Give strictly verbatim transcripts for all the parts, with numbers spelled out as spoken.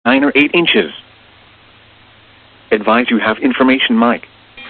nine or eight inches. Advise you have information mic.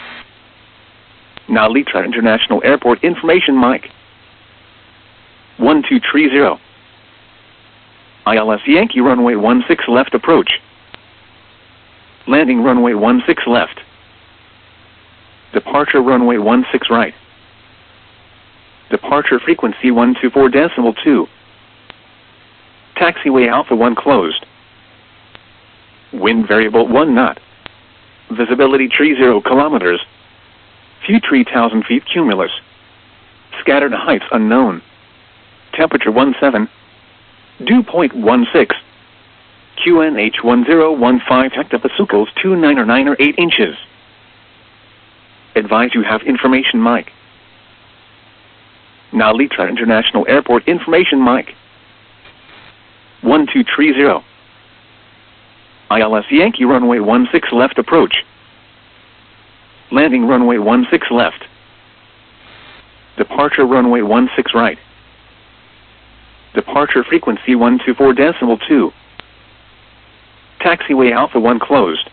Now Litra International Airport information mic. one two three zero. I L S Yankee runway one six left approach. Landing runway one six left. Departure runway one six right. Departure frequency one two four decimal two. Taxiway Alpha one closed. Wind variable one knot. Visibility three zero kilometers. View three thousand feet cumulus. Scattered heights unknown. Temperature one seven. Dew point one six. Q N H one zero one five hectopascals two nine or nine or eight inches. Advise you have information mic. Now Litra International Airport information mic. one two three zero. I L S Yankee runway one six left approach. Landing runway one six left. Departure runway one six right. Departure frequency one two four decimal two. Taxiway Alpha one closed.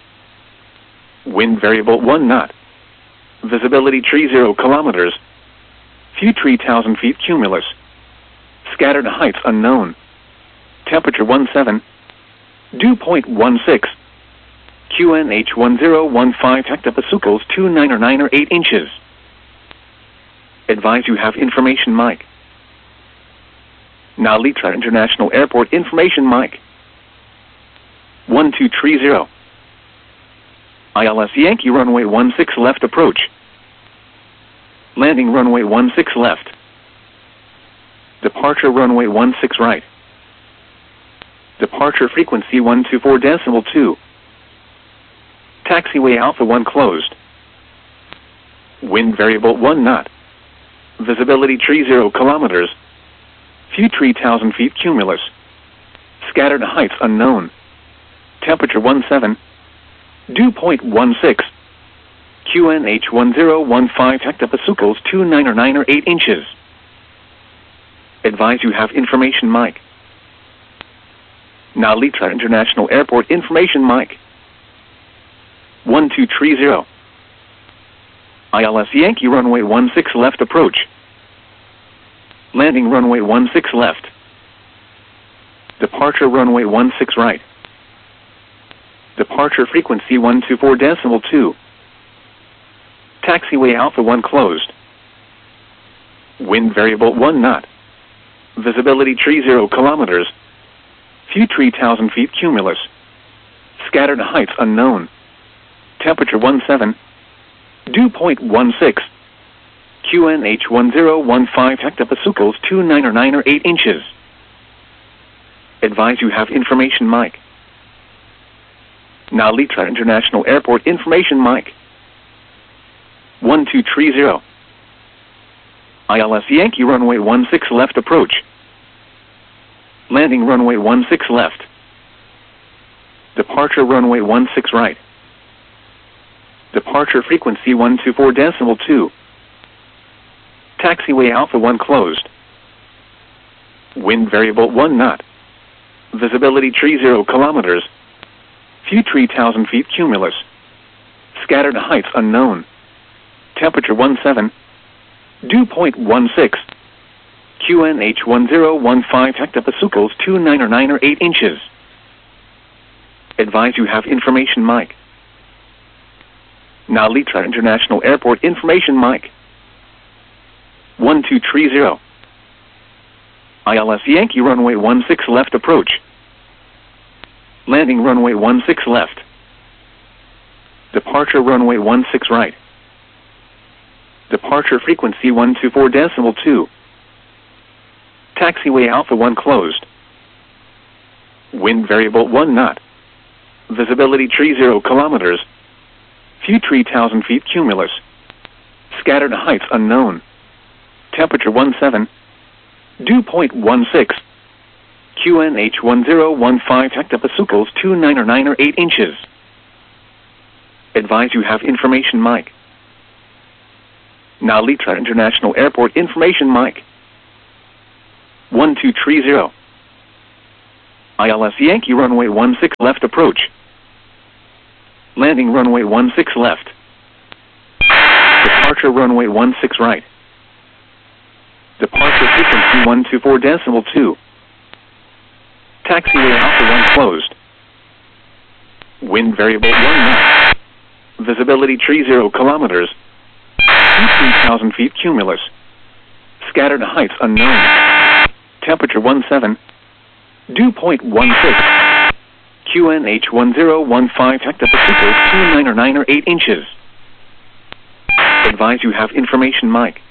Wind variable one knot. Visibility three zero kilometers. View three thousand feet cumulus. Scattered heights unknown. Temperature one seven. Dew point one six. Q N H one zero one five hectopascals two nine or nine or eight inches. Advise you have information mic. Now Litra International Airport information mic. one two three zero. I L S Yankee runway one six left approach. Landing runway one six left. Departure runway one six right. Departure frequency one two four decimal two. Taxiway Alpha one closed. Wind variable one knot. Visibility three zero kilometers. View three thousand feet cumulus. Scattered heights unknown. Temperature one seven. Dew point one six. Q N H one zero one five hectopascals two nine or nine or eight inches. Advise you have information mic. Now Litra International Airport information mic. one two three zero. I L S Yankee runway one six left approach. Landing runway one six left. Departure runway one six right. Departure frequency one two four decimal two. Taxiway Alpha one closed. Wind variable one knot. Visibility three zero kilometers. View three thousand feet cumulus. Scattered heights unknown. Temperature one seven. Dew point one six. Q N H one zero one five hectopascals two nine or nine or eight inches. Advise you have information mic. Now Litra International Airport information mic. one two three zero. I L S Yankee runway one six left approach. Landing runway one six left. Departure runway one six right. Departure frequency one two four decimal two. Taxiway Alpha one closed. Wind variable one knot. Visibility three zero kilometers. View three thousand feet cumulus. Scattered heights unknown. Temperature one seven. Dew point one six. Q N H one zero one five hectopascals two nine or nine or eight inches. Advise you have information mic. Now Litra International Airport information mic. one two three zero. I L S Yankee runway one six left approach. Landing runway one six left. Departure runway one six right. Departure frequency one two four decimal two. Taxiway Alpha one closed. Wind variable one knot. Visibility three zero kilometers. View three thousand feet cumulus. Scattered heights unknown. Temperature one seven. Dew point one six. Q N H one zero one five hectopascals two nine or nine or eight inches. Advise you have information mic. Now Litra International Airport information mic. one two three zero. I L S Yankee runway one six left approach. Landing runway one six left. Departure runway one six right. Departure frequency one two four decimal two. Taxiway Alpha one closed. Wind variable one knot. Visibility tree zero kilometers. three thousand feet cumulus. Scattered heights unknown. Temperature one seven. Dew point one six. Q N H one zero one five hectopascals two nine or nine or eight inches. Advise you have information mic.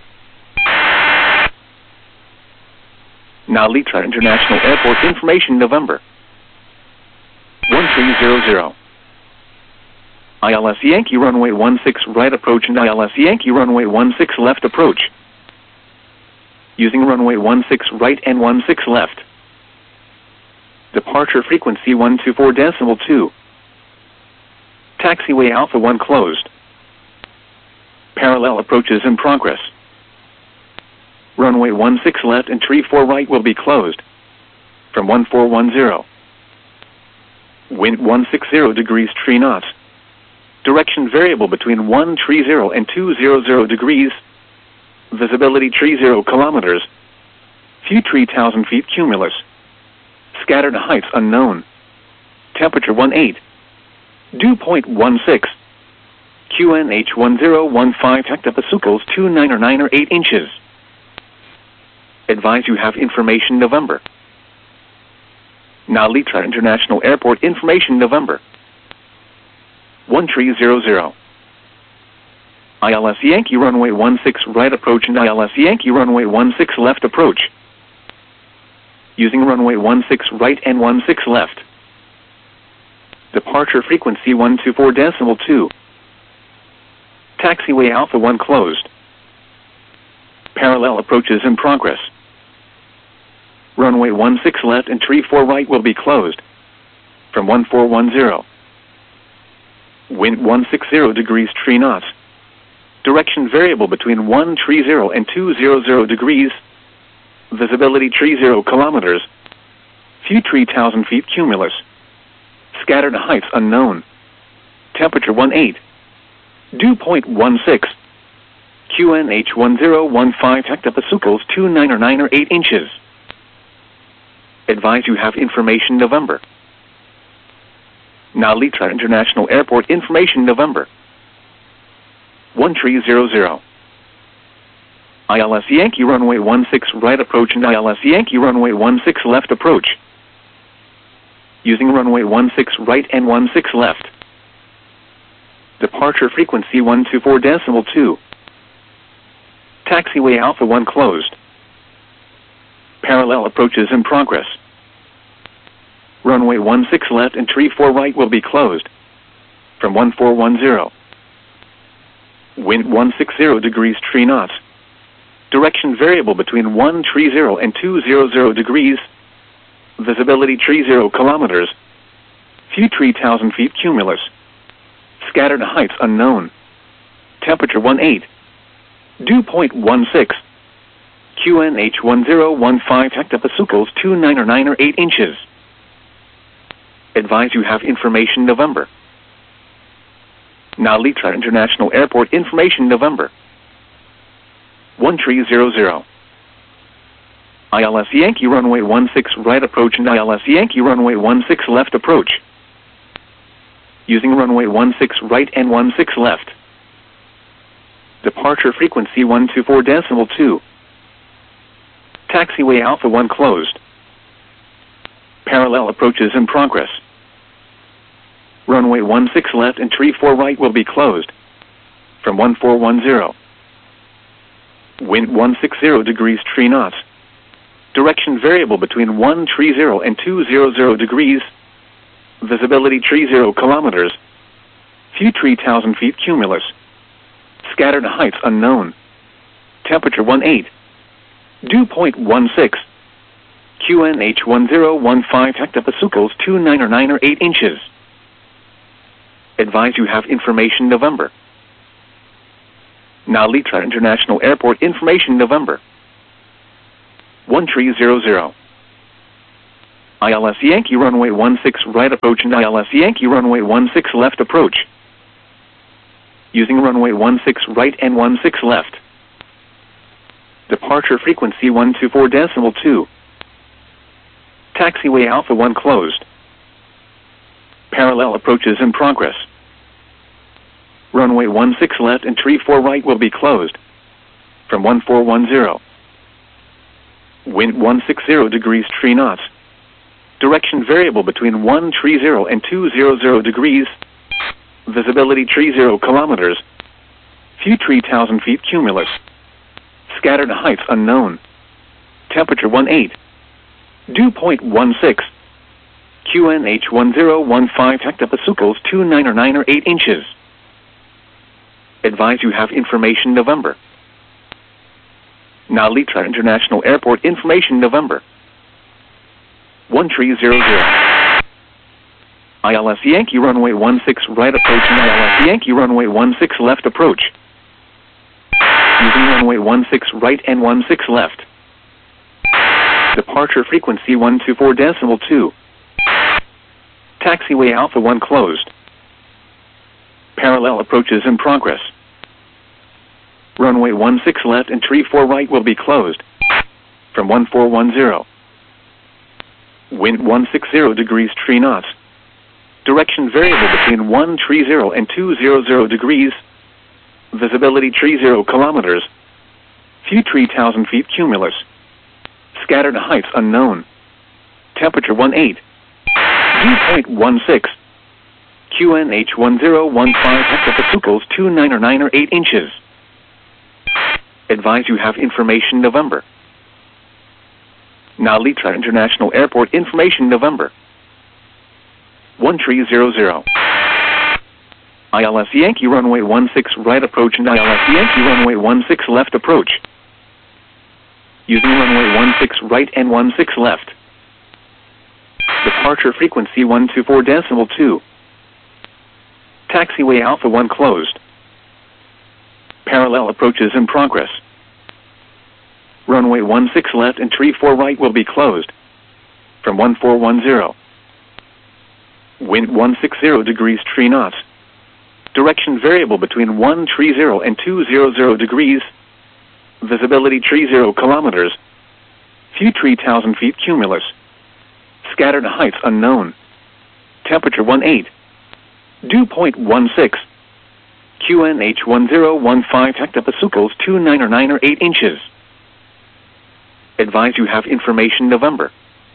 Nalitra International Airport information November. one three zero zero. I L S Yankee runway one six right approach and I L S Yankee runway one six left approach. Using runway one six right and one six left. Departure frequency one two four decimal two. Taxiway Alpha one closed. Parallel approaches in progress. Runway one six left and tree four right will be closed. From one four one zero. Wind one sixty degrees tree knots. Direction variable between one tree zero and two hundred degrees. Visibility tree zero kilometers. Few tree thousand feet cumulus. Scattered heights unknown. Temperature one eight. Dew point one six. Q N H one zero one five hectopascals two nine or nine or eight inches. Advise you have information November. Nalitra International Airport information November. one three zero zero. I L S Yankee runway one six right approach and I L S Yankee runway one six left approach. Using runway one six right and one six left. Departure frequency one two four decimal two. Taxiway Alpha one closed. Parallel approaches in progress. Runway one six left and tree four right will be closed. From one four one zero. Wind one sixty degrees tree knots. Direction variable between one tree zero and two hundred degrees. Visibility tree zero kilometers. Few tree thousand feet cumulus. Scattered heights unknown. Temperature one eight. Dew point one six. Q N H one zero one five hectopascals two nine or nine or eight inches. Advise you have information November. Nalitra International Airport information November. one three zero zero. I L S Yankee runway one six right approach and I L S Yankee runway one six left approach. Using runway one six right and one six left. Departure frequency one two four decimal two. Taxiway Alpha one closed. Parallel approaches in progress. Runway one six left and tree four right will be closed. From one four one zero. Wind one sixty degrees tree knots. Direction variable between one tree zero and two hundred degrees. Visibility tree zero kilometers. Few tree thousand feet cumulus. Scattered heights unknown. Temperature one eight. Dew point one six. Q N H one zero one five hectopascals two nine or nine or eight inches. Advise you have information November. Nalitra International Airport information November. one three zero zero. I L S Yankee runway one six right approach and I L S Yankee runway one six left approach. Using runway one six right and one six left. Departure frequency one two four decimal two. Taxiway Alpha one closed. Parallel approaches in progress. Runway one six left and tree four right will be closed. From one four one zero. Wind one sixty degrees tree knots. Direction variable between one tree zero and two hundred degrees. Visibility tree zero kilometers. Few tree thousand feet cumulus. Scattered heights unknown. Temperature one eight. Dew point one six. Q N H one zero one five hectopascals two nine or nine or eight inches. Advise you have information November. Nalitra International Airport information November. one three zero zero. I L S Yankee runway one six right approach and I L S Yankee runway one six left approach. Using runway one six right and one six left. Departure frequency one two four decimal two. Taxiway Alpha one closed. Parallel approaches in progress. Runway one six left and tree four right will be closed. From one four one zero. Wind one six zero degrees three knots. Direction variable between one three zero and two hundred degrees. Visibility three zero kilometers. Few three thousand feet cumulus. Scattered heights unknown. Temperature one eight. Dew point one six. Q N H one zero one five hectopascals two nine or nine or eight inches. Advise you have information November. Nalitra International Airport information November. one three zero zero. I L S Yankee runway one six right approach and I L S Yankee runway one six left approach. Using runway one six right and one six left. Departure frequency one two four decimal two. Taxiway Alpha one closed. Parallel approaches in progress. Runway one six left and tree four right will be closed. From one four one zero. Wind one six zero degrees three knots. Direction variable between one three zero and two hundred degrees. Visibility three zero kilometers. Few three thousand feet cumulus. Scattered heights unknown. Temperature one eight. Dew point one six. Q N H one zero one five hectopascals two nine or nine or eight inches. Advise you have information November. Nalitra International Airport information November. one three zero zero. I L S Yankee runway one six right approach and I L S Yankee runway one six left approach. Using runway one six right and one six left. Departure frequency one two four decimal two. Taxiway Alpha one closed. Parallel approaches in progress. Runway one six left and tree four right will be closed. From one four one zero. Wind one six zero degrees three knots. Direction variable between one three zero and two hundred degrees. Visibility three zero kilometers. Few three thousand feet cumulus. Scattered heights unknown. Temperature one eight. Dew point one six. Q N H one zero one five hectopascals two nine or nine or eight inches. Advise you have information November.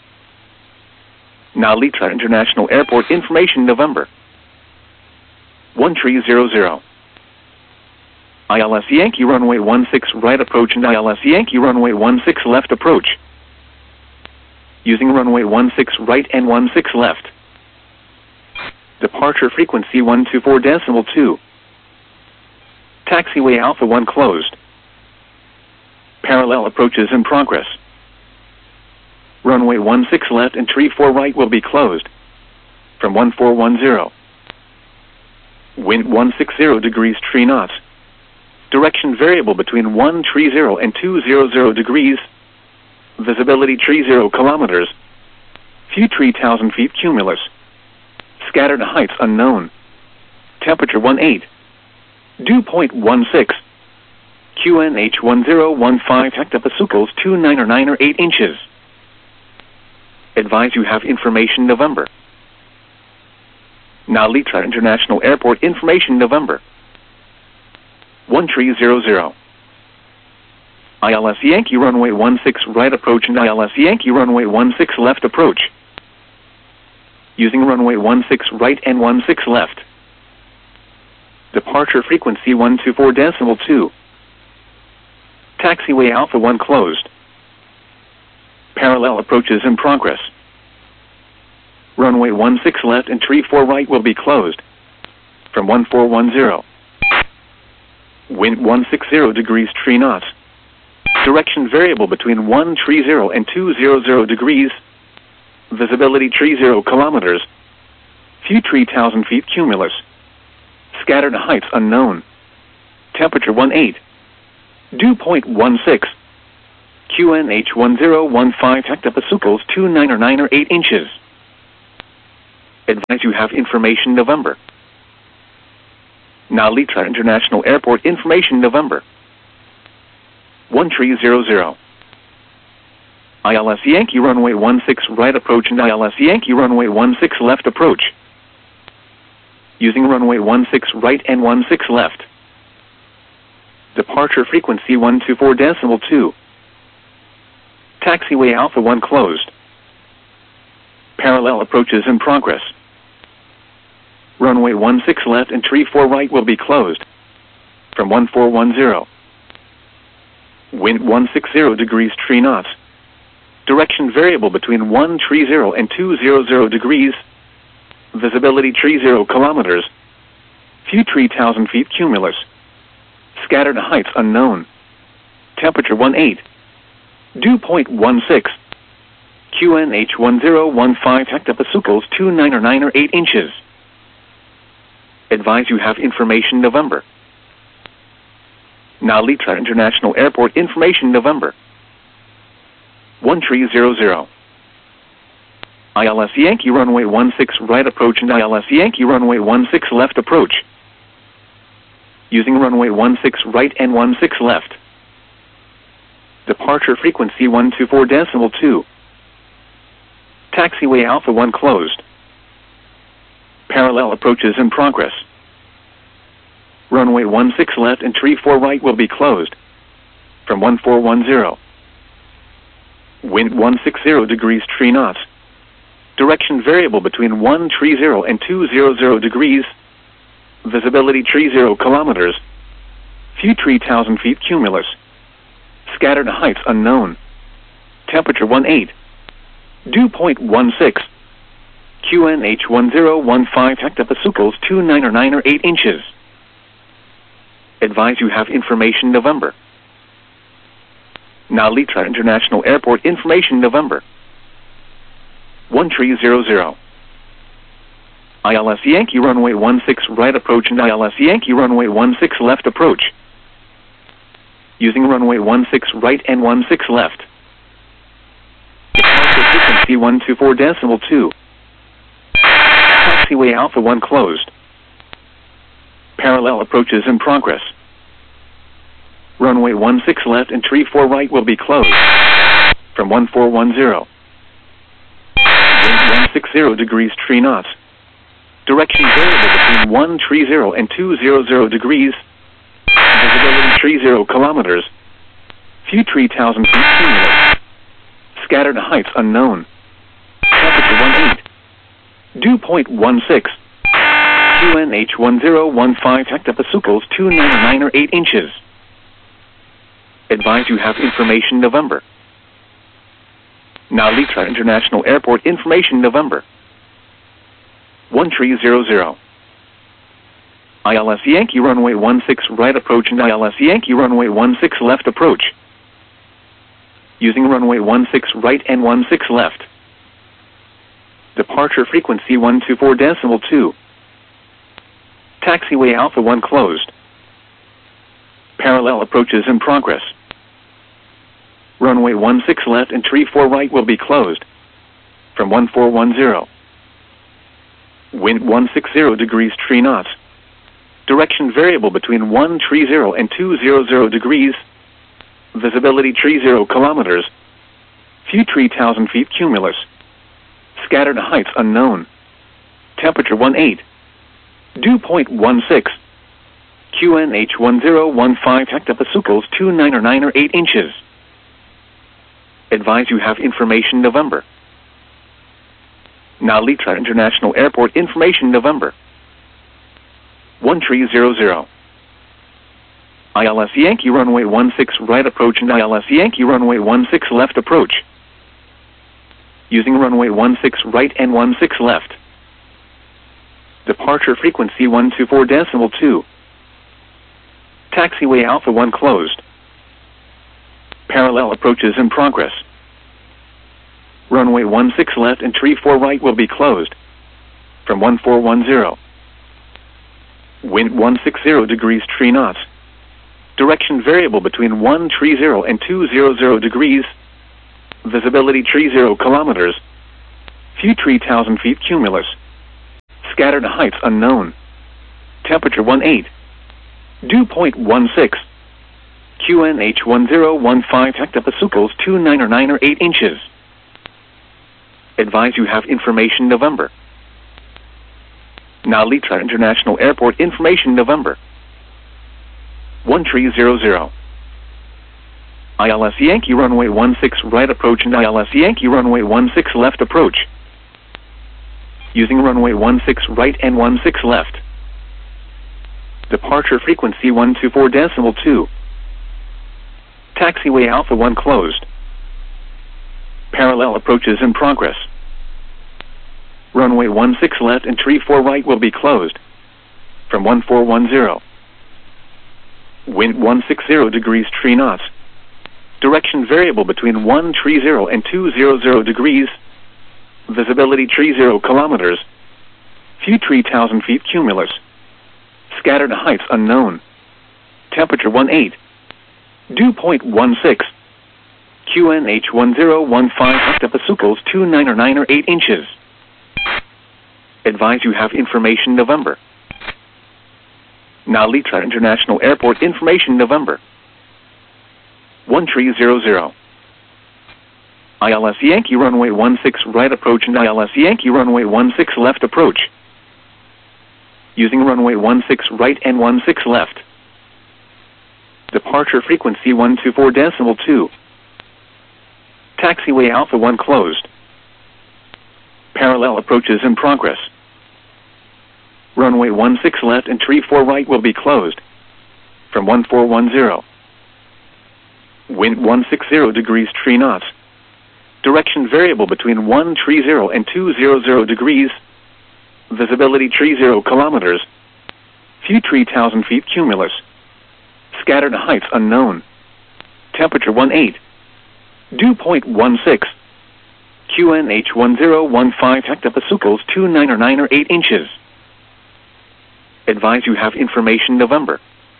Nalitra International Airport information November. one three zero zero. I L S Yankee runway one six right approach and I L S Yankee runway one six left approach. Using runway one six right and one six left. Departure frequency one two four decimal two. Taxiway Alpha one closed. Parallel approaches in progress. Runway one six left and tree four right will be closed. From one four one zero. Wind one six zero degrees three knots. Direction variable between one three zero and two hundred degrees. Visibility three zero kilometers. Few three thousand feet cumulus. Scattered heights unknown. Temperature one eight. Dew point one six. Q N H one zero one five hectopascals two nine or nine or eight inches. Advise you have information November. Nalitra International Airport information November. one three zero zero. I L S Yankee runway one six right approach and I L S Yankee runway one six left approach. Using runway one six right and one six left. Departure frequency one two four decimal two. Taxiway Alpha one closed. Parallel approaches in progress. Runway one six left and tree four right will be closed. From one four one zero. Wind one six zero degrees three knots. Direction variable between one three zero and two hundred degrees. Visibility three zero kilometers. Few three thousand feet cumulus. Scattered heights unknown. Temperature one eight. Dew point one six. Q N H one zero one five hectopascals two nine or nine or eight inches. Advise you have information November. Narita International Airport information November. one three zero zero. I L S Yankee runway one six right approach and I L S Yankee runway one six left approach. Using runway one six right and one six left. Departure frequency one two four decimal two. Taxiway Alpha one closed. Parallel approaches in progress. Runway one six left and tree four right will be closed. From one four one zero. Wind one sixty degrees three knots. Direction variable between one three zero and two hundred degrees. Visibility three zero kilometers. Few three thousand feet cumulus. Scattered heights unknown. Temperature one eight. Dew point one six. Q N H one zero one five hectopascals two nine or nine or eight inches. Advise you have information November. Narita International Airport information November. one three zero zero. I L S Yankee runway one six right approach and I L S Yankee runway one six left approach. Using runway one six right and one six left. Departure frequency one two four decimal two. Taxiway Alpha one closed. Parallel approaches in progress. Runway one six left and tree four right will be closed. From one four one zero. Wind one sixty degrees three knots. Direction variable between one three zero and two hundred degrees. Visibility three zero kilometers. Few three thousand feet cumulus. Scattered heights unknown. Temperature one eight. Dew point one six. Q N H one zero one five hectopascals two nine or nine or eight inches. Advise you have information November. Narita International Airport information November. one three zero zero. I L S Yankee runway one six right approach and I L S Yankee runway one six left approach. Using runway one six right and one six left. Departure frequency one two four decimal two. Taxiway Alpha one closed. Parallel approaches in progress. Runway one six left and tree four right will be closed. From one four one zero. Wind one sixty degrees three knots. Direction variable between one three zero and two hundred degrees. Visibility three zero kilometers. Few three thousand feet cumulus. Scattered heights unknown. Temperature one eight. Dew point one six. Q N H one zero one five hectopascals two nine or nine or eight inches. Advise you have information November. Narita International Airport information November. one three zero zero. I L S Yankee runway one six right approach and I L S Yankee runway one six left approach. Using runway one six right and one six left. Departure frequency one two four decimal two. Taxiway Alpha one closed. Parallel approaches in progress. Runway one six left and tree four right will be closed. From one four one zero. Wind one sixty degrees three knots. Direction variable between one three zero and two hundred degrees. Visibility three zero kilometers. Few three thousand feet cumulus. Scattered heights unknown. Temperature one eight. Dew point one six. Q N H one zero one five hectopascals two nine or nine or eight inches. Advise you have information November. Narita International Airport information November. one three zero zero. I L S Yankee runway one six right approach and I L S Yankee runway one six left approach. Using runway one six right and one six left. Departure frequency one two four decimal two. Taxiway Alpha one closed. Parallel approaches in progress. Runway one six left and tree four right will be closed. From one four one zero. Wind one sixty degrees three knots. Direction variable between one three zero and two hundred degrees. Visibility three zero kilometers. View three thousand feet cumulus. Scattered heights unknown. Temperature one eight. Dew point one six. Q N H one zero one five hectopascals two nine or nine or eight inches. Advise you have information November. Narita International Airport information November. one three zero zero. I L S Yankee runway one six right approach and I L S Yankee runway one six left approach. Using runway one six right and one six left. Departure frequency one two four point two. Taxiway Alpha one closed. Parallel approaches in progress. Runway one six left and three four right will be closed. From one four one zero. Wind one sixty degrees three knots. Direction variable between one three zero and two hundred degrees. Visibility three zero kilometers. View three thousand feet cumulus. Scattered heights unknown. Temperature one eight. Dew point one six. Q N H one zero one five hectopascals two nine or nine or eight inches. Advise you have information November. Narita International Airport information November. one three zero zero. I L S Yankee runway one six right approach and I L S Yankee runway one six left approach. Using runway one six right and one six left. Departure frequency one two four point two. Taxiway Alpha one closed. Parallel approaches in progress. Runway one six left and three four right will be closed. From one four one zero. Wind one sixty degrees three knots. Direction variable between one three zero and two hundred degrees. Visibility three zero kilometers. View three thousand feet cumulus. Scattered heights unknown. Temperature one eight. Dew point one six. Q N H one zero one five hectopascals two nine or nine or eight inches. Advise you have information November.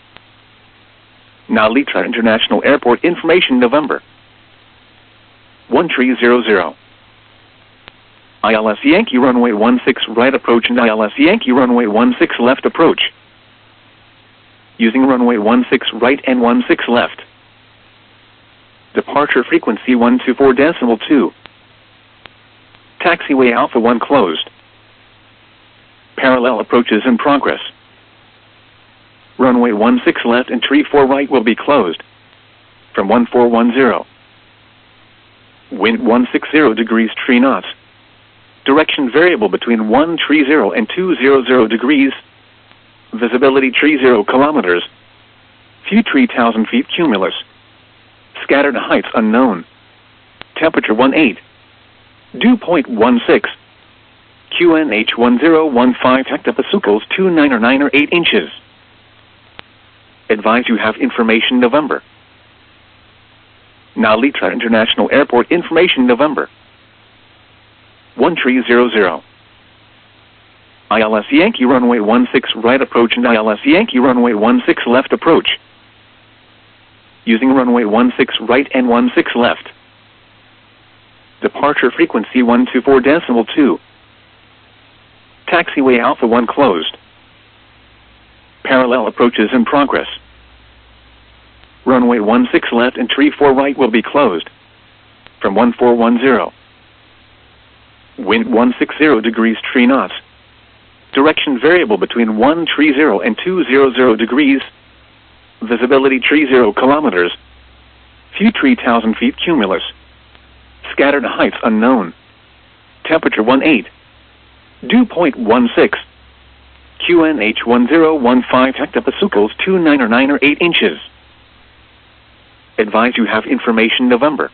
Narita International Airport information November. one three zero zero. I L S Yankee runway one six right approach and I L S Yankee runway one six left approach. Using runway one six right and one six left. Departure frequency one two four point two. Taxiway Alpha one closed. Parallel approaches in progress. Runway one six left and three four right will be closed. From one four one zero. Wind one sixty degrees three knots. Direction variable between one three zero and two hundred degrees. Visibility three zero kilometers. View three thousand feet cumulus. Scattered heights unknown. Temperature one eight. Dew point one six. Q N H one zero one five hectopascals two nine or nine or eight inches. Advise you have information November. Narita International Airport information November. one three zero zero. I L S Yankee runway one six right approach and I L S Yankee runway one six left approach. Using runway one six right and one six left. Departure frequency one two four point two. Taxiway Alpha one closed. Parallel approaches in progress. Runway one six left and three four right will be closed. From one four one zero. Wind one sixty degrees three knots. Direction variable between one three zero and two hundred degrees. Visibility three zero kilometers. View three thousand feet cumulus. Scattered heights unknown. Temperature one eight. Dew point one six. Q N H one zero one five hectopascals two nine or nine or eight inches. Advise you have information November.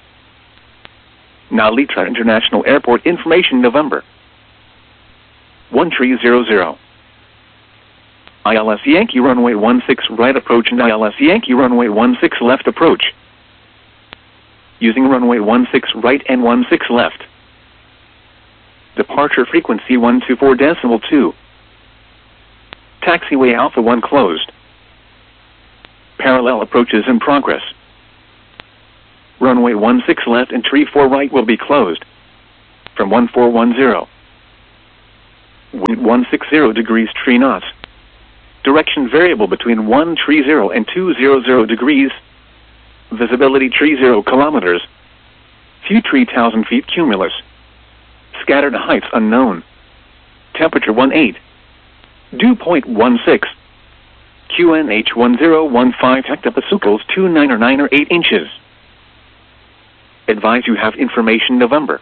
Narita International Airport information November. one three zero zero. I L S Yankee runway one six right approach and I L S Yankee runway one six left approach. Using runway one six right and one six left. Departure frequency one two four point two. Taxiway Alpha one closed. Parallel approaches in progress. Runway one six left and tree four right will be closed. From one four one zero. Wind one six zero degrees tree knots. Direction variable between one tree zero and two zero zero degrees. Visibility tree zero kilometers. Few tree thousand feet cumulus. Scattered heights unknown. Temperature one eight. Dew point one six. Q N H one zero one five hectopascals two nine or nine or eight inches. Advise you have information November.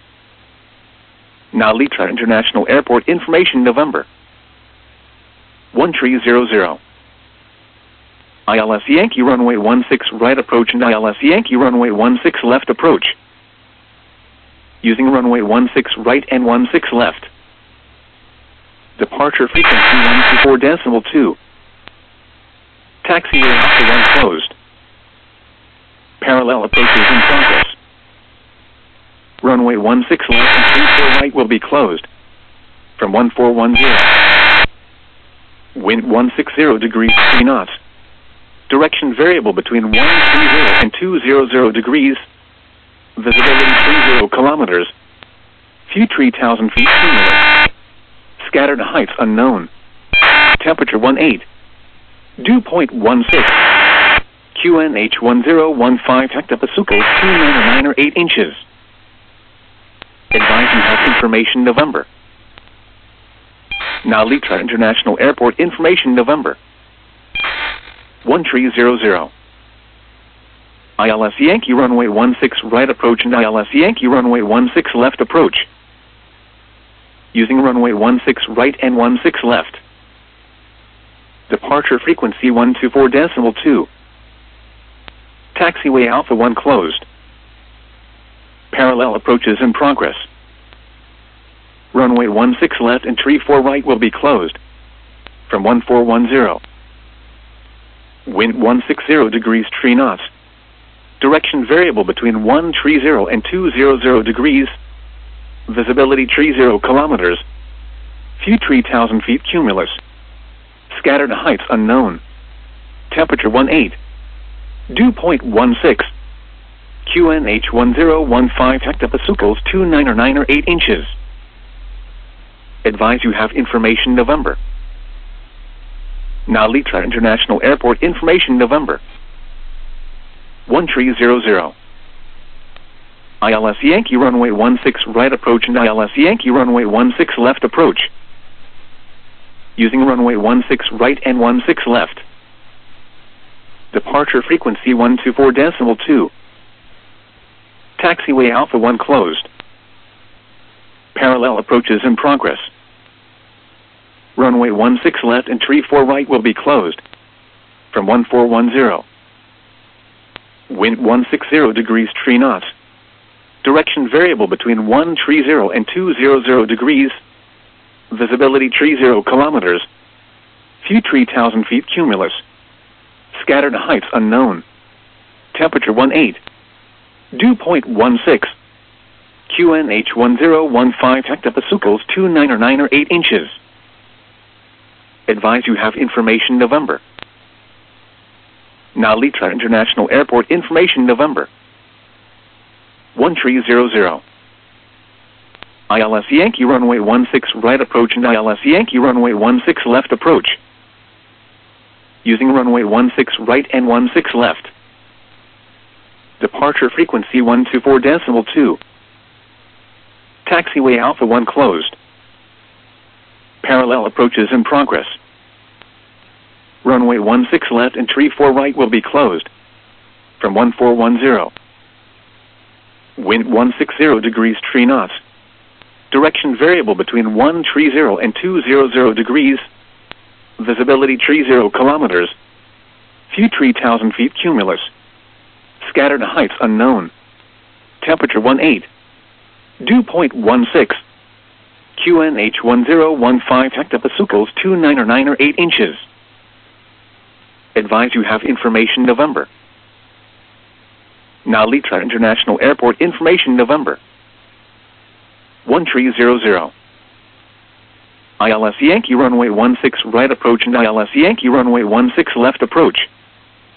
Nalitra International Airport information November. one three zero zero. I L S Yankee runway one six right approach and I L S Yankee runway one six left approach. Using runway one six right and one six left. Departure frequency one two four decimal two. Taxiway Alpha one closed. Parallel approaches in progress. Runway one six left and three four right will be closed. From one four one zero. Wind one six zero degrees three knots. Direction variable between one three zero and two zero zero degrees. Visibility three zero kilometers. Few three thousand feet cumulus. Scattered heights unknown. Temperature one eight. Dew point one six. Q N H one zero one five hectopascals two nine or nine or eight inches. Advise you have information November. Nalitra International Airport information November. one three zero zero. I L S Yankee runway one six right approach and I L S Yankee runway one six left approach. Using runway one six right and one six left. Departure frequency one two four decimal two. Taxiway Alpha one closed. Parallel approaches in progress. Runway one six left and tree four right will be closed. From one four one zero. Wind one six zero degrees tree knots. Direction variable between one three zero and two zero zero degrees. Visibility three zero kilometers. Few three thousand feet cumulus. Scattered heights unknown. Temperature one eight. Dew point one six. Q N H one zero one five hectopascals two nine or nine or eight inches. Advise you have information November. Nalitra International Airport information November. one three zero zero. I L S Yankee runway one six right approach and I L S Yankee runway one six left approach. Using runway one six right and one six left. Departure frequency one two four decimal two. Taxiway Alpha one closed. Parallel approaches in progress. Runway one six left and tree four right will be closed. From one four one zero. Wind one six zero degrees tree knots. Direction variable between one three zero and two zero zero degrees. Visibility three zero kilometers. Few three thousand feet cumulus. Scattered heights unknown. Temperature one eight. Dew point one six. Q N H one zero one five hectopascals two nine or nine or eight inches. Advise you have information November. Nalitra International Airport information November. one three zero zero. I L S Yankee runway one six right approach and I L S Yankee runway one six left approach. Using runway one six right and one six left. Departure frequency one two four decimal two. Taxiway Alpha one closed. Parallel approaches in progress. Runway one six left and tree four right will be closed. From one four one zero. Wind one six zero degrees tree knots. Direction variable between one three zero and two zero zero degrees. Visibility three zero kilometers. Few three thousand feet cumulus. Scattered heights unknown. Temperature one eight. Dew point one six. Q N H one zero one five hectopascals two nine or nine or eight inches. Advise you have information November. Nalitra International Airport information November. one three zero zero. I L S Yankee runway one six right approach and I L S Yankee runway one six left approach.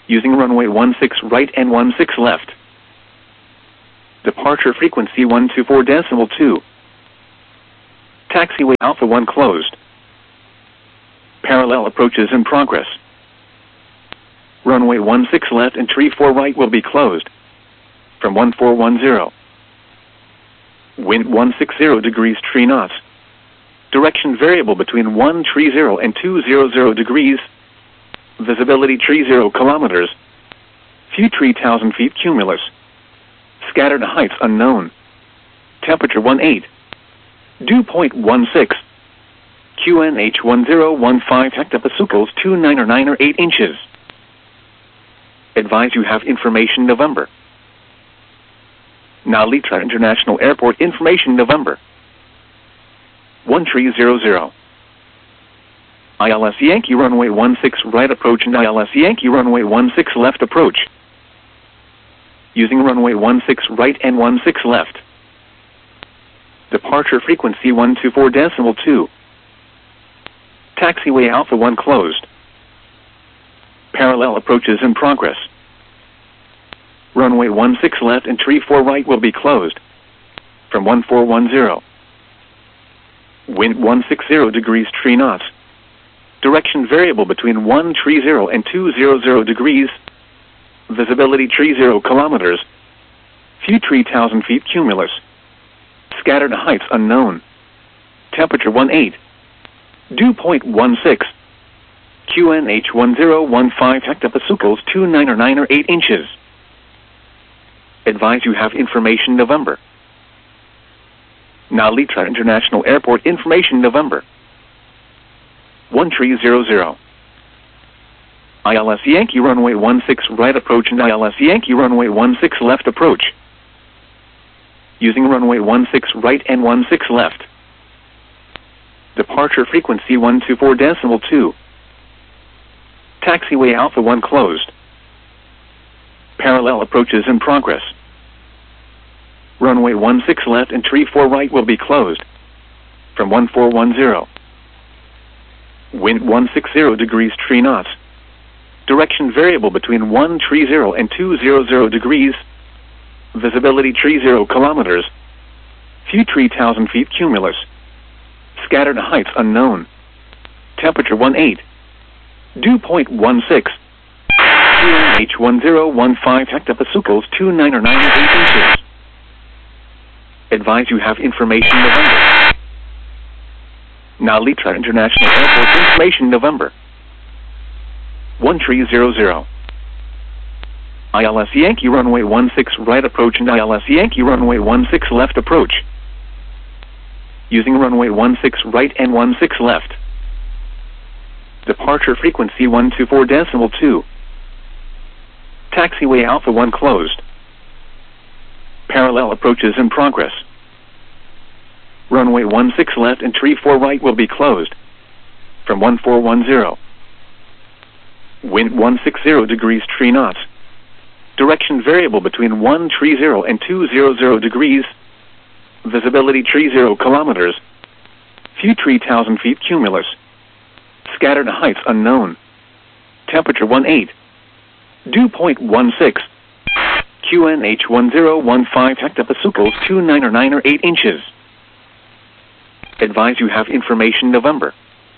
Using runway one six right and one six left. Departure frequency one two four decimal two. Taxiway Alpha one closed. Parallel approaches in progress. Runway one six left and tree four right will be closed. From one four one zero. Wind one sixty degrees tree knots. Direction variable between one tree zero and two hundred degrees. Visibility tree zero kilometers. Few tree thousand feet cumulus. Scattered heights unknown. Temperature one eight. Dew point one six. Q N H one zero one five hectopascals two nine or nine or eight inches. Advise you have information November. Nalitra International Airport information November. one three zero zero. I L S Yankee runway one six right approach and I L S Yankee runway one six left approach. Using runway one six right and one six left. Departure frequency one two four decimal two. Taxiway Alpha one closed. Parallel approaches in progress. Runway one six left and tree four right will be closed. From one four one zero. Wind one sixty degrees tree knots. Direction variable between one tree zero and two hundred degrees. Visibility tree zero kilometers. Few tree thousand feet cumulus. Scattered heights unknown. Temperature one eight. Dew point one six. Q N H one zero one five hectopascals two nine or nine or eight inches. Advise you have information November. Nalitra International Airport information November. one three zero zero. I L S Yankee runway one six right approach and I L S Yankee runway one six left approach. Using runway one six right and one six left. Departure frequency one two four decimal two. Taxiway Alpha one closed. Parallel approaches in progress. Runway one six left and tree four right will be closed. From one four one zero. Wind one sixty degrees tree knots. Direction variable between one tree zero and two hundred degrees. Visibility tree zero kilometers. Few tree thousand feet cumulus. Scattered heights unknown. Temperature one eight. Dew point one six. Q N H one zero one five hectopascals two nine or nine or eight inches. Advise you have information November. Nalitra International Airport information November. one three zero zero. I L S Yankee runway one six right approach and I L S Yankee runway one six left approach. Using runway one six right and one six left. Departure frequency one two four decimal two. Taxiway Alpha one closed. Parallel approaches in progress. Runway one six left and tree four right will be closed. From one four one zero. Wind one sixty degrees tree knots. Direction variable between one tree zero and two hundred degrees. Visibility tree zero kilometers. Few tree thousand feet cumulus. Scattered heights unknown. Temperature one eight. Dew point one six. Q N H one zero one five hectopascals two nine or nine or eight inches. Advise you have information November.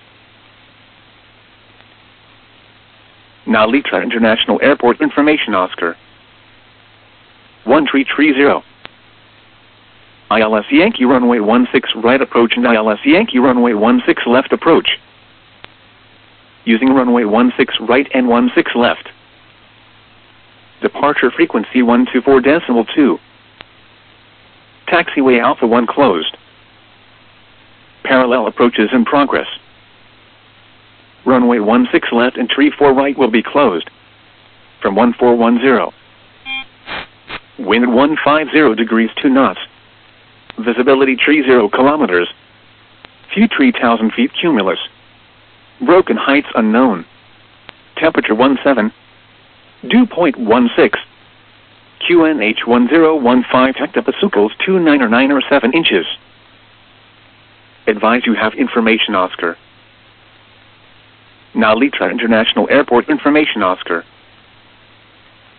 Nalitra International Airport information Oscar. one three three zero. I L S Yankee runway one six right approach and I L S Yankee runway one six left approach. Using runway one six right and one six left. Departure frequency one two four decimal two. Taxiway Alpha one closed. Parallel approaches in progress. Runway one six left and tree four right will be closed. From one four one zero. Wind one fifty degrees two knots. Visibility tree zero kilometers. Few tree thousand feet cumulus. Broken heights unknown. Temperature one seven. Dew point one six. Q N H one zero one five hectopascals two nine or nine or seven inches. Advise you have information Oscar. Nalitra International Airport information Oscar.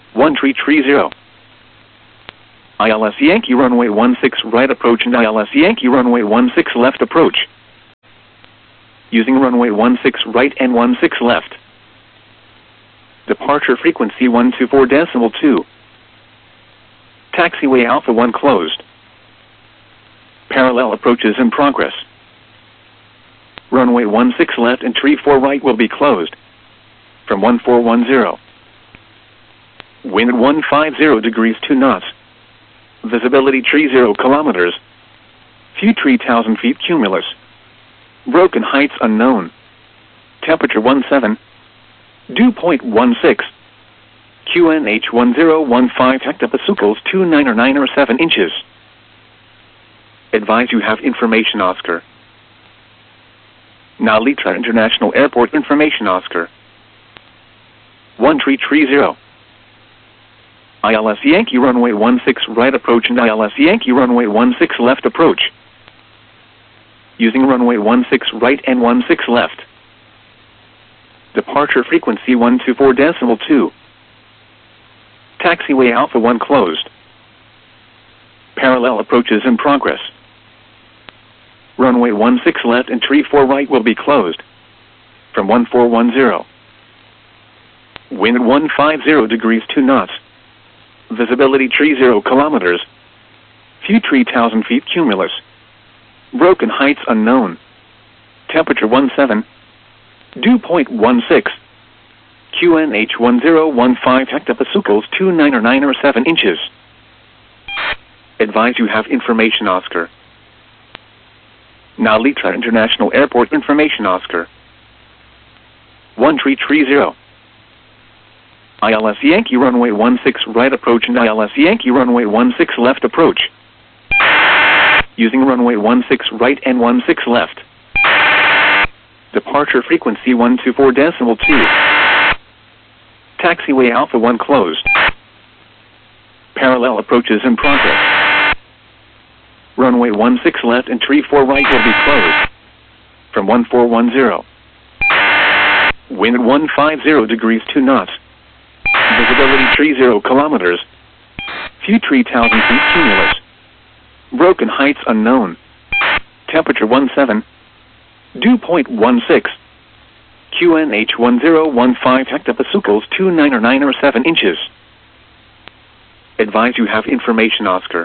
one three three zero. I L S Yankee runway one six right approach and I L S Yankee runway one six left approach. Using runway one six right and one six left. Departure frequency one two four decimal two. Taxiway Alpha one closed. Parallel approaches in progress. Runway one six left and three four right will be closed. From one four one zero. Wind one five zero degrees two knots. Visibility three zero kilometers. Few three thousand feet cumulus. Broken heights unknown. Temperature one seven. Dew point one six. Q N H one zero one five hectopascals two nine or nine or seven inches. Advise you have information Oscar. Nalitra International Airport information Oscar. one three three zero. I L S Yankee runway one six right approach and I L S Yankee runway one six left approach. Using runway one six right and one six left. Departure frequency one two four decimal two. Taxiway Alpha one closed. Parallel approaches in progress. Runway one six left and three four right will be closed. From one four one zero. Wind one five zero degrees two knots. Visibility three zero kilometers. Few three thousand feet cumulus. Broken heights unknown. Temperature one seven. Dew point one six. Q N H one zero one five hectopascals two nine or nine or seven inches. Advise you have information Oscar. Nalitra International Airport information Oscar. one three three zero. I L S Yankee runway one six right approach and I L S Yankee runway one six left approach. Using runway one six right and one six left. Departure frequency one two four decimal two. Taxiway Alpha one closed. Parallel approaches in progress. Runway one six left and three four right will be closed. From one four one zero. Wind one five zero degrees two knots. Visibility three zero kilometers. Few three thousand feet cumulus. Broken heights unknown. Temperature one seven. Dew point one six. Q N H one zero one five hectopascals two nine or nine or seven inches. Advise you have information Oscar.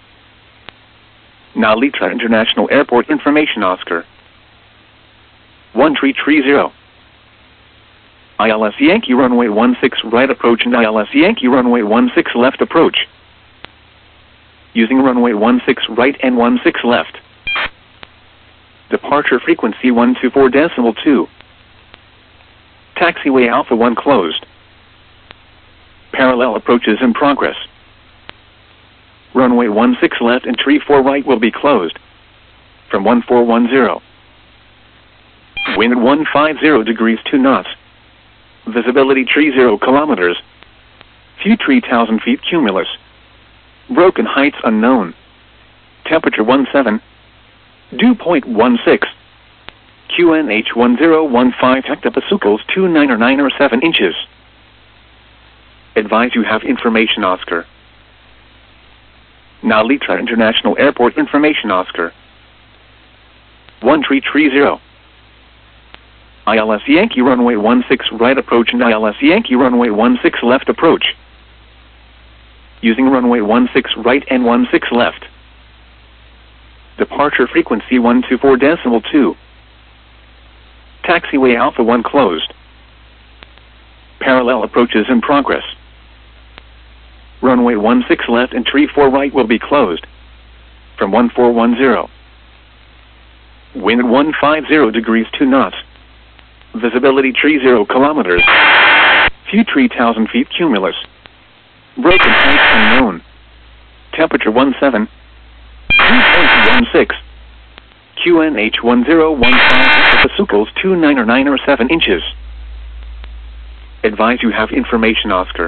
Nalitra International Airport information Oscar. one three three zero. I L S Yankee runway one six right approach and I L S Yankee runway one six left approach. Using runway one six right and one six left. Departure frequency one two four decimal two. Taxiway Alpha one closed. Parallel approaches in progress. Runway one six left and three four right will be closed. From one four one zero. Wind one five zero degrees two knots. Visibility three zero kilometers. Few three thousand feet cumulus. Broken heights unknown. Temperature one seven. Dew point one six. Q N H one zero one five hectopascals two nine or nine or seven inches. Advise you have information Oscar. Nalitra International Airport information Oscar. one three three zero. I L S Yankee runway one six right approach and I L S Yankee runway one six left approach. Using runway one six right and one six left. Departure frequency one two four decimal two. Taxiway Alpha one closed. Parallel approaches in progress. Runway one six left and three four right will be closed. From one four one zero. Wind one five zero degrees two knots. Visibility three zero kilometers. Few three thousand feet cumulus. Broken heights unknown. Temperature one seven. Dew point one six. Q N H one zero one five hectopascals two nine or nine or seven inches. Advise you have information Oscar.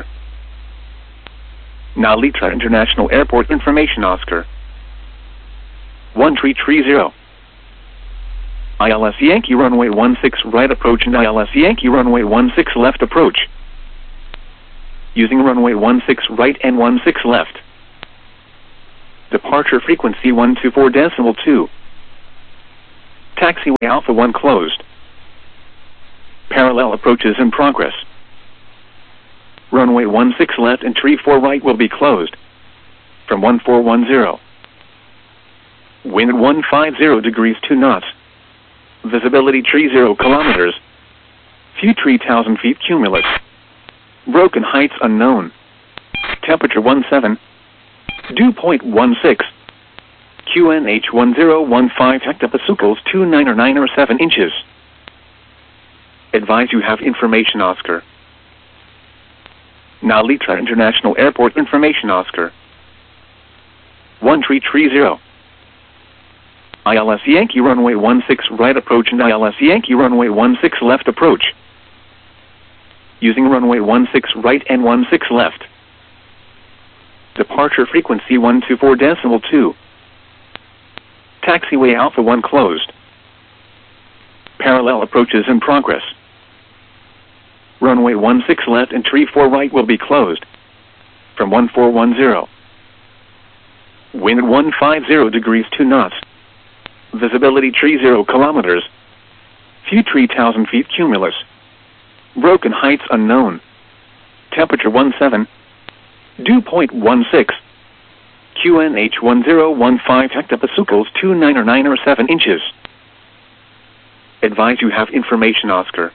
Nalitra International Airport information Oscar. one three three zero. I L S Yankee runway one six right approach and I L S Yankee runway one six left approach. Using runway one six right and one six left. Departure frequency one two four decimal two. Taxiway Alpha one closed. Parallel approaches in progress. Runway one six left and tree four right will be closed. From one four one zero. Wind one five zero degrees two knots. Visibility tree zero kilometers. Few tree thousand feet cumulus. Broken heights unknown. Temperature one seven. Dew point one six. Q N H one zero one five hectopascals two nine or nine or seven inches. Advise you have information Oscar. Nalitra International Airport information Oscar. One tree tree zero. I L S Yankee runway one six right approach and I L S Yankee runway one six left approach. Using runway one six right and one six left. Departure frequency one two four decimal two. Taxiway Alpha one closed. Parallel approaches in progress. Runway one six left and tree four right will be closed. From one four one zero. Wind one five zero degrees two knots. Visibility tree zero kilometers. Few tree thousand feet cumulus. Broken heights unknown. Temperature one seven. Dew point one six. Q N H one zero one five hectopascals two nine or nine or seven inches. Advise you have information Oscar.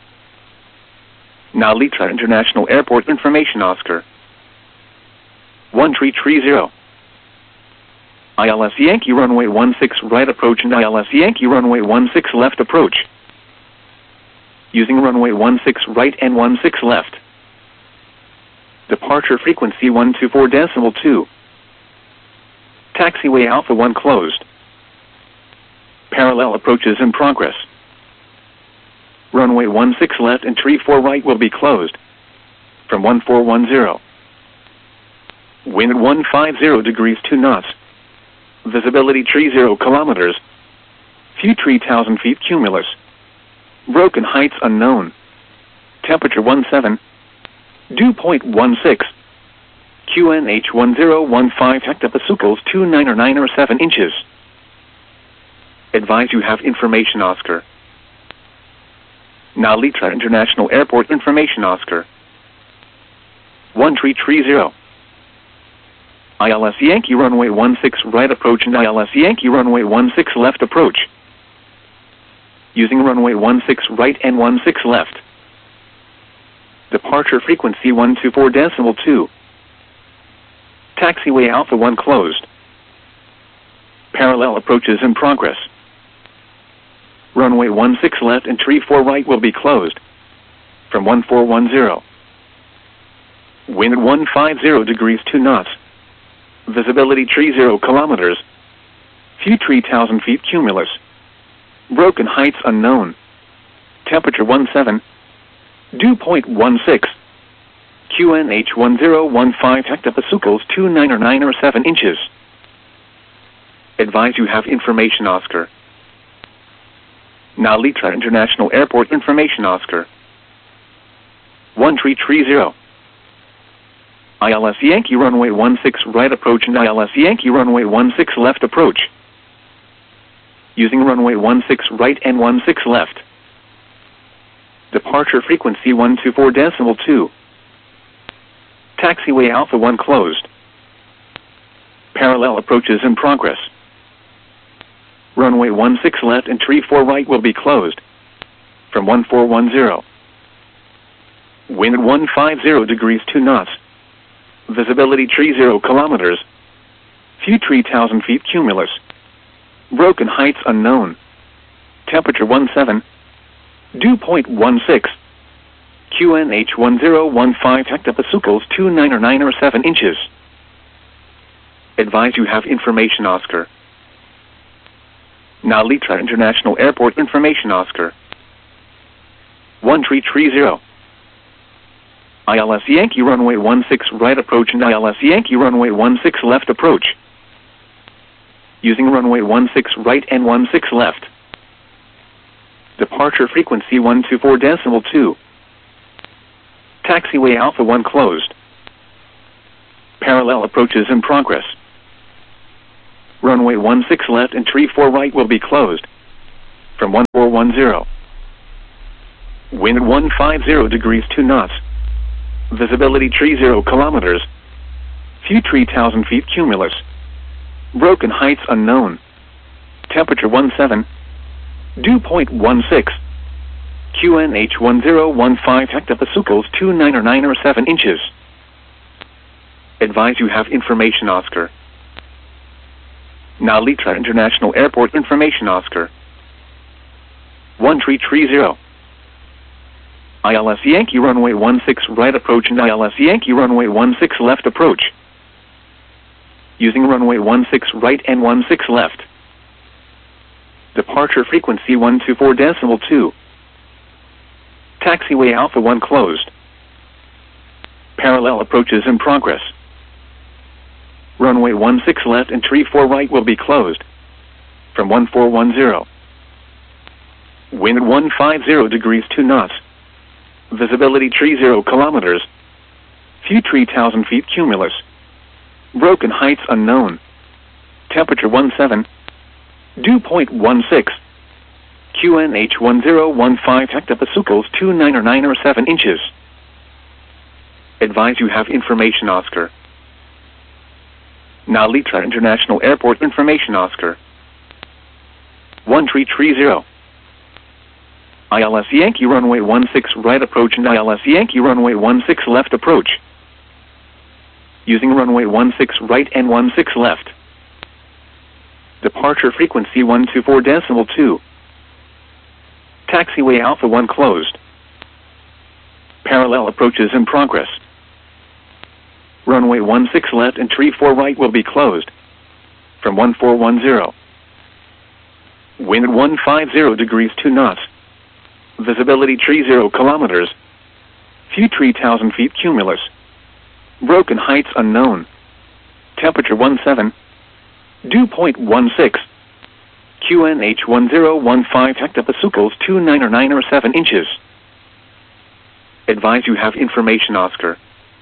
Nalitra International Airport information Oscar. One tree tree zero. I L S Yankee runway one six right approach and I L S Yankee runway one six left approach. Using runway one six right and one six left. Departure frequency one two four decimal two. Taxiway Alpha one closed. Parallel approaches in progress. Runway one six left and tree four right will be closed. From one four one zero. Wind one five zero degrees two knots. Visibility tree zero kilometers. Few tree thousand feet cumulus. Broken heights unknown. Temperature one seven. Dew point one six. Q N H one zero one five hectopascals two nine or nine or seven inches. Advise you have information Oscar. Nalitra International Airport information Oscar. One tree tree zero. I L S Yankee runway one six right approach and I L S Yankee runway one six left approach. Using runway one six right and one six left. Departure frequency one two four decimal two. Taxiway Alpha one closed. Parallel approaches in progress. Runway one six left and tree four right will be closed. From one four one zero. Wind one five zero degrees two knots. Visibility tree zero kilometers. Few tree thousand feet cumulus. Broken heights unknown. Temperature one seven. Dew point one six. Q N H one zero one five hectopascals two nine or nine or seven inches. Advise you have information Oscar. Nalitra International Airport information Oscar. One tree tree zero. I L S Yankee runway one six right approach and I L S Yankee runway one six left approach. Using runway one six right and one six left. Departure frequency one two four decimal two. Taxiway Alpha one closed. Parallel approaches in progress. Runway one six left and tree four right will be closed. From one four one zero. Wind one five zero degrees two knots. Visibility tree zero kilometers. Few tree thousand feet cumulus. Broken heights unknown. Temperature one seven. Dew point one six. Q N H one zero one five hectopascals two nine or nine or seven inches. Advise you have information Oscar. Nalitra International Airport information Oscar. One tree tree zero. I L S Yankee runway one six right approach and I L S Yankee runway one six left approach. Using runway one six right and one six left. Departure frequency one two four decimal two. Taxiway Alpha one closed. Parallel approaches in progress. Runway one six left and tree four right will be closed. From one four one zero. Wind one five zero degrees two knots. Visibility tree zero kilometers. Few tree thousand feet cumulus. Broken heights unknown. Temperature one seven. Dew point one six. Q N H one zero one five hectopascals two nine or nine or seven inches. Advise you have information Oscar. Now Litra International Airport information Oscar. One tree tree zero. I L S Yankee runway one six right approach and I L S Yankee runway one six left approach. Using runway one six right and one six left. Departure frequency one two four decimal two. Taxiway Alpha one closed. Parallel approaches in progress. Runway one six left and tree four right will be closed. From one four one zero. Wind one five zero degrees two knots. Visibility tree zero kilometers. Few tree thousand feet cumulus. Broken heights unknown. Temperature one seven. Dew point one six. Q N H one zero one five hectopascals two nine or nine or seven inches. Advise you have information Oscar. Now Litra International Airport information Oscar. One tree tree zero. I L S Yankee runway one six right approach and I L S Yankee runway one six left approach. Using runway one six right and one six left. Departure frequency one two four decimal two. Taxiway Alpha one closed. Parallel approaches in progress. Runway one six left and tree four right will be closed. From one four one zero. Wind one five zero degrees two knots. Visibility tree zero kilometers. Few tree thousand feet cumulus. Broken heights unknown. Temperature one seven. Dew point one six. Q N H one zero one five hectopascals two nine or nine or seven inches. Advise you have information Oscar.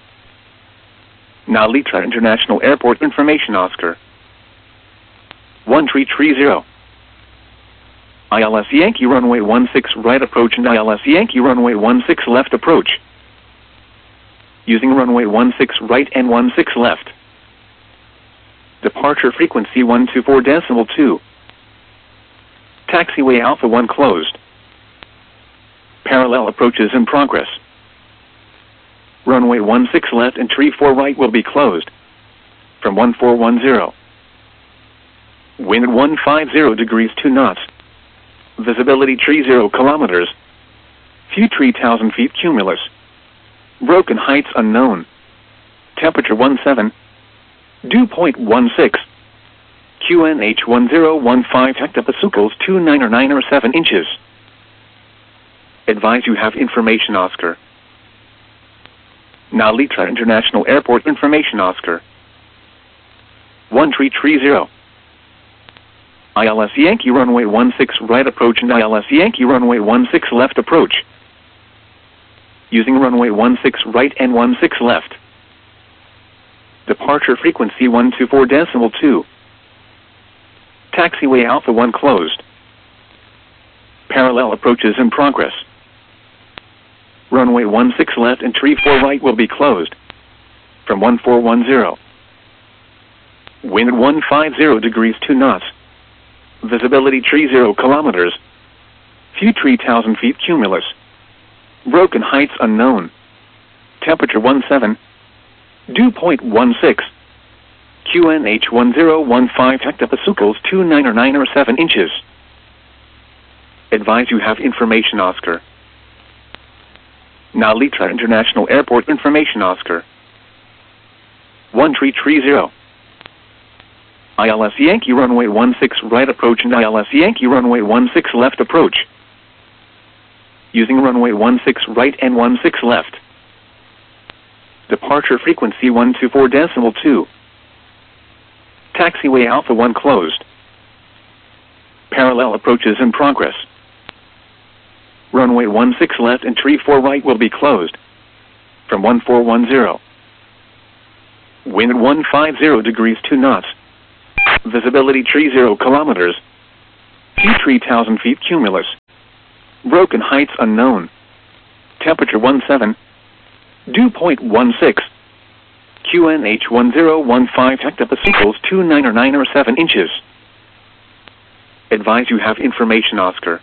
Now Litra International Airport information Oscar. One tree tree zero. I L S Yankee runway one six right approach and I L S Yankee runway one six left approach. Using runway one six right and one six left. Departure frequency one two four decimal two. Taxiway Alpha one closed. Parallel approaches in progress. Runway one six left and tree four right will be closed. From one four one zero. Wind one five zero degrees two knots. Visibility tree zero kilometers. Few tree thousand feet cumulus. Broken heights unknown. Temperature one seven. Dew point one six. Q N H one zero one five hectopascals two nine or nine or seven inches. Advise you have information Oscar. Now Litra International Airport information Oscar. One tree tree zero. I L S Yankee runway one six right approach and I L S Yankee runway one six left approach. Using runway one six right and one six left. Departure frequency one two four decimal two. Taxiway Alpha one closed. Parallel approaches in progress. Runway one six left and tree four right will be closed. From one four one zero. Wind one five zero degrees two knots. Visibility tree zero kilometers. Few tree thousand feet cumulus. Broken heights unknown. Temperature one seven. Dew point one six. Q N H one zero one five hectopascals two nine or nine or seven inches. Advise you have information Oscar. Now Litra International Airport information Oscar. One tree tree zero. I L S Yankee runway one six right approach and I L S Yankee runway one six left approach. Using runway one six right and one six left. Departure frequency one two four decimal two. Taxiway Alpha one closed. Parallel approaches in progress. Runway one six left and tree four right will be closed. from one four one zero. Wind at one five zero degrees two knots. Visibility tree zero kilometers. View three thousand feet cumulus. Broken heights unknown. Temperature one seven. Dew point one six. Q N H one zero one five hectopascals two nine or nine or seven inches. Advise you have information Oscar.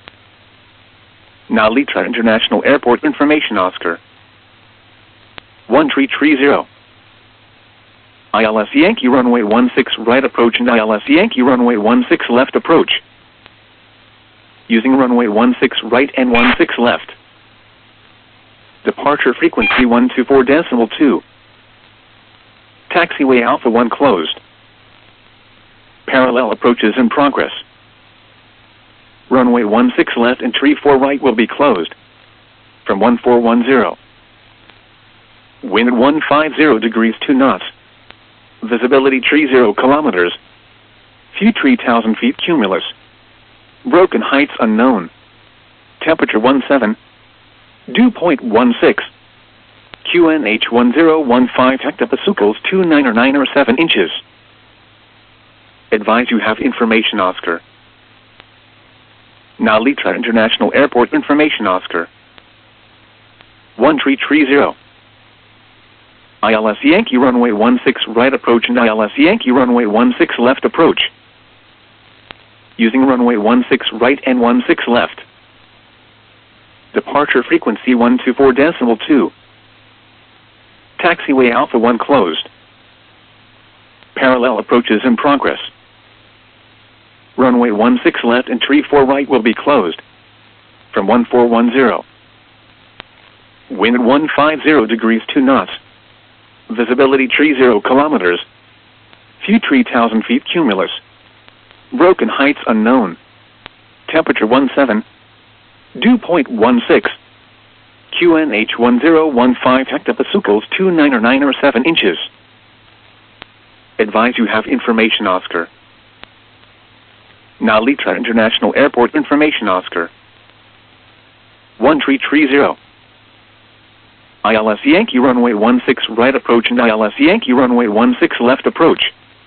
Nalitra International Airport information Oscar. one three three zero. I L S Yankee runway one six right approach and I L S Yankee runway one six left approach. Using runway one six right and one six left. Departure frequency one two four decimal two. Taxiway Alpha one closed. Parallel approaches in progress. Runway one six left and tree four right will be closed. From one four one zero. Wind at one five zero degrees two knots. Visibility tree zero kilometers. View three thousand feet cumulus. Broken heights unknown. Temperature one seven. Dew point one six. Q N H one zero one five hectopascals two nine or nine or seven inches. Advise you have information Oscar. Nalitra International Airport information Oscar. one three three zero. I L S Yankee runway one six right approach and I L S Yankee runway one six left approach. Using runway one six right and one six left. Departure frequency one two four decimal two. Taxiway Alpha one closed. Parallel approaches in progress. Runway one six left and tree four right will be closed. From one four one zero. Wind at one five zero degrees two knots. Visibility tree zero kilometers. View three thousand feet cumulus. Broken heights unknown. Temperature one seven. Dew point one six. Q N H one zero one five hectopascals two nine or nine or seven inches. Advise you have information Oscar. Nalitra International Airport information Oscar. one three three zero. I L S Yankee runway one six right approach and I L S Yankee runway one six left approach.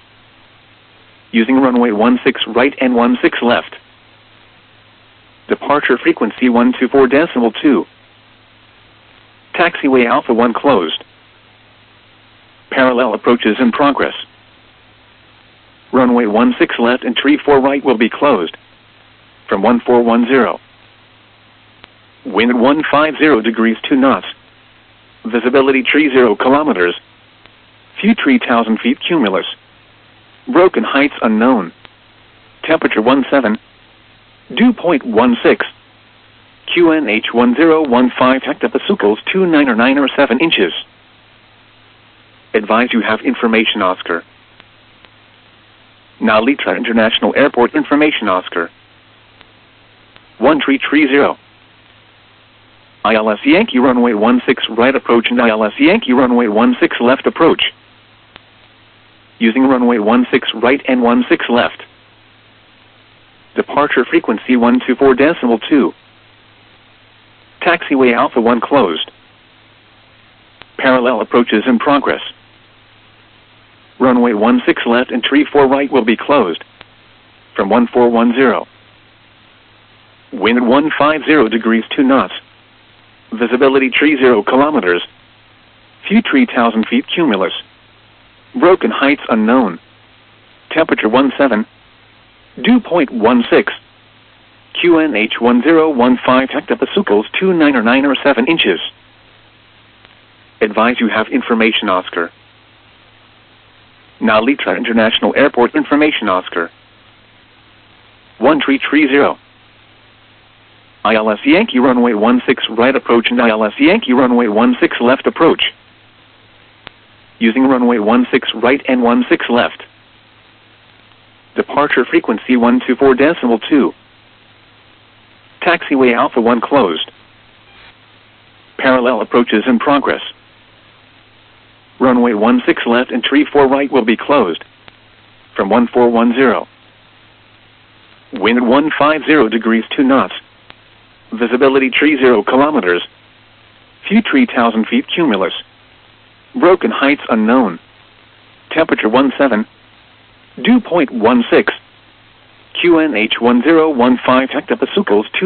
Using runway one six right and one six left. Departure frequency one two four decimal two. Taxiway Alpha one closed. Parallel approaches in progress. Runway one six left and tree four right will be closed. From one four one zero. Wind at one five zero degrees two knots. Visibility tree zero kilometers. View three thousand feet cumulus. Broken heights unknown. Temperature one seven. Dew point one six. Q N H one zero one five hectopascals two nine or nine or seven inches. Advise you have information Oscar. Nalitra International Airport information Oscar. one three three zero. I L S Yankee runway one six right approach and I L S Yankee runway one six left approach. Using runway one six right and one six left. Departure frequency one two four decimal two. Taxiway Alpha one closed. Parallel approaches in progress. Runway one six left and tree four right will be closed. From one four one zero. Wind at one five zero degrees two knots. Visibility tree zero kilometers. View three thousand feet cumulus. Broken heights unknown. Temperature one seven. Dew point one six. Q N H one zero one five hectopascals two nine or nine or seven inches. Advise you have information Oscar. Nalitra International Airport information Oscar. one three three zero. I L S Yankee runway one six right approach and I L S Yankee runway one six left approach. Using runway one six right and one six left. Departure frequency one two four decimal two. Taxiway Alpha one closed. Parallel approaches in progress. Runway one six left and tree four right will be closed. From one four one zero. Wind at one five zero degrees two knots. Visibility tree zero kilometers. Few three thousand feet cumulus. Broken heights unknown. Temperature one seven. Dew point one six. Q N H one zero one five hectopascals two.